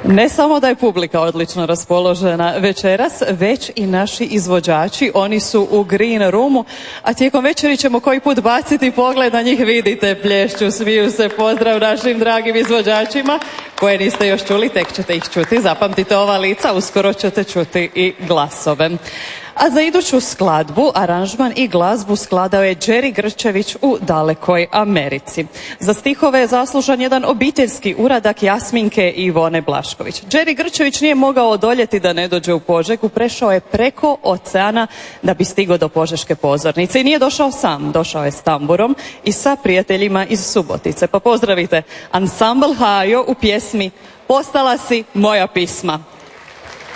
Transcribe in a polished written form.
Ne samo da je publika odlično raspoložena večeras, već i naši izvođači, oni su u Green Roomu, a tijekom večeri ćemo koji put baciti pogled na njih, vidite, plješću, smiju se, pozdrav našim dragim izvođačima, koje niste još čuli, tek ćete ih čuti, zapamtite ova lica, uskoro ćete čuti i glasove. A za iduću skladbu, aranžman i glazbu skladao je Đeri Grčević u dalekoj Americi. Za stihove je zaslužan jedan obiteljski uradak Jasminke i Ivone Blašković. Đeri Grčević nije mogao odoljeti da ne dođe u Požegu, prešao je preko oceana da bi stigao do Požeške pozornice. I nije došao sam, došao je s tamburom i sa prijateljima iz Subotice. Pa pozdravite ansambl Hajo u pjesmi Postala si moja pisma.